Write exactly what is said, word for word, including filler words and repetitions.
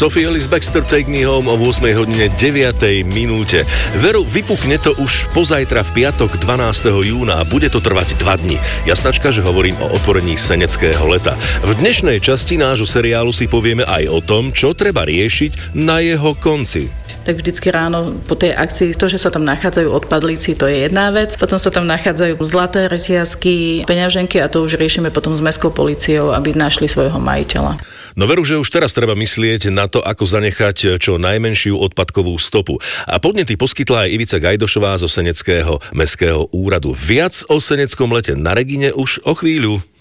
Sophie Ellis Bextor, Take Me Home o ôsmej hodine deviatej minúte. Veru, vypukne to už pozajtra v piatok dvanásteho júna a bude to trvať dva dni. Jasnačka, že hovorím o otvorení seneckého leta. V dnešnej časti nášho seriálu si povieme aj o tom, čo treba riešiť na jeho konci. Tak vždycky ráno po tej akcii, to, že sa tam nachádzajú odpadlíci, to je jedna vec. Potom sa tam nachádzajú zlaté reťazky, peňaženky a to už riešime potom s mestskou políciou, aby našli svojho majiteľa. No veru, že už teraz treba myslieť na to, ako zanechať čo najmenšiu odpadkovú stopu. A podnety poskytla aj Ivica Gajdošová zo Seneckého mestského úradu. Viac o seneckom lete na Regine už o chvíľu.